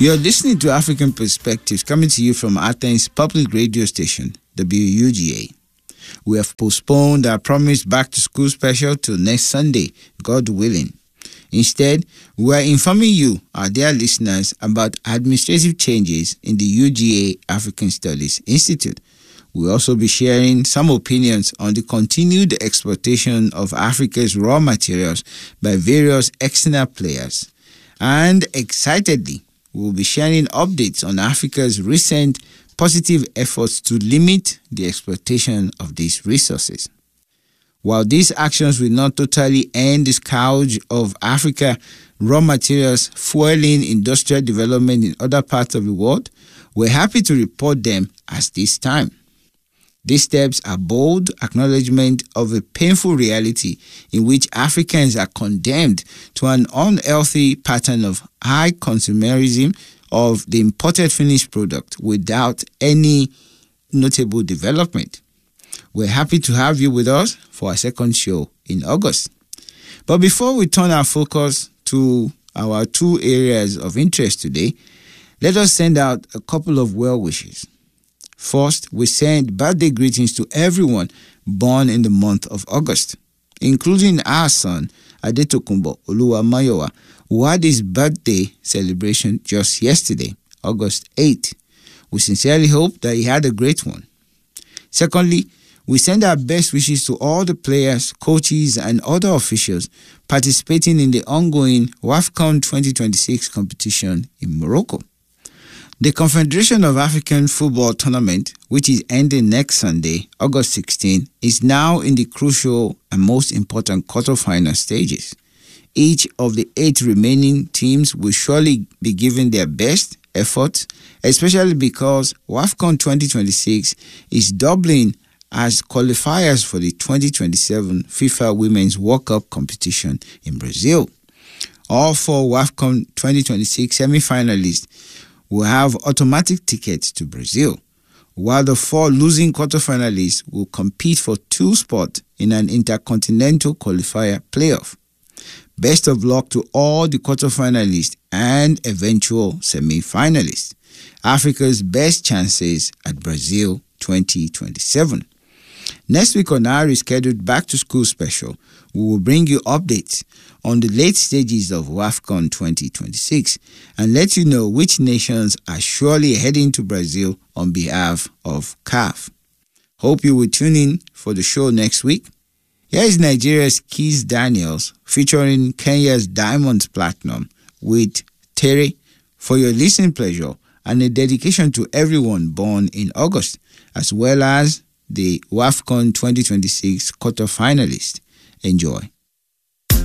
You're listening to African Perspectives coming to you from Athens Public Radio Station, WUGA. We have postponed our promised back-to-school special till next Sunday, God willing. Instead, we are informing you, our dear listeners, about administrative changes in the UGA African Studies Institute. We'll also be sharing some opinions on the continued exploitation of Africa's raw materials by various external players. And excitedly, we'll be sharing updates on Africa's recent positive efforts to limit the exploitation of these resources. While these actions will not totally end the scourge of Africa raw materials fueling industrial development in other parts of the world, we're happy to report them at this time. These steps are bold acknowledgement of a painful reality in which Africans are condemned to an unhealthy pattern of high consumerism of the imported finished product without any notable development. We're happy to have you with us for our second show in August. But before we turn our focus to our two areas of interest today, let us send out a couple of well wishes. First, we send birthday greetings to everyone born in the month of August, including our son, Adetokunbo Oluwamayowa, who had his birthday celebration just yesterday, August 8th. We sincerely hope that he had a great one. Secondly, we send our best wishes to all the players, coaches, and other officials participating in the ongoing WAFCON 2026 competition in Morocco. The Confederation of African Football Tournament, which is ending next Sunday, August 16, is now in the crucial and most important quarterfinal stages. Each of the 8 remaining teams will surely be giving their best efforts, especially because WAFCON 2026 is doubling as qualifiers for the 2027 FIFA Women's World Cup competition in Brazil. All 4 WAFCON 2026 semi-finalists will have automatic tickets to Brazil, while the 4 losing quarterfinalists will compete for 2 spots in an intercontinental qualifier playoff. Best of luck to all the quarterfinalists and eventual semi-finalists. Africa's best chances at Brazil 2027. Next week on our rescheduled back-to-school special, we will bring you updates on the late stages of WAFCON 2026 and let you know which nations are surely heading to Brazil on behalf of CAF. Hope you will tune in for the show next week. Here is Nigeria's Kiss Daniels featuring Kenya's Diamonds Platinum with Tere for your listening pleasure and a dedication to everyone born in August, as well as the WAFCON 2026 quarterfinalists. Enjoy.